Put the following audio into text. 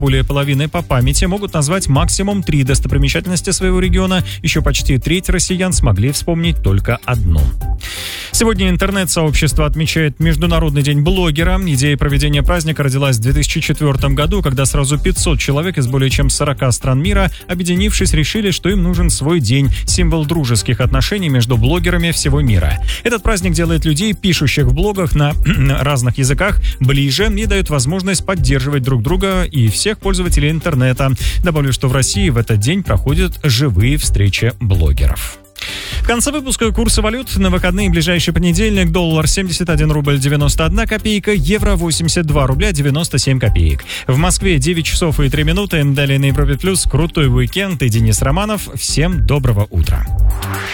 Более половины по памяти могут назвать максимум 3 достопримечательности своего региона. Еще почти треть россиян смогли вспомнить только одну. Сегодня интернет-сообщество отмечает Международный день блогера. Идея проведения праздника родилась в 2004 году, когда сразу 500 человек из более чем 40 стран мира, объединившись, решили, что им нужен свой день, символ дружеских отношений между блогерами всего мира. Этот праздник делает людей, пишущих в блогах на разных языках, ближе и дает возможность поддерживать друг друга и всех пользователей интернета. Добавлю, что в России в этот день проходят живые встречи блогеров. В конце выпуска курсы валют. На выходные ближайший понедельник: доллар 71 рубль 91 копейка, евро 82 рубля 97 копеек. В Москве 9 часов и 3 минуты. Далее на Европе Плюс крутой уикенд и Денис Романов. Всем доброго утра.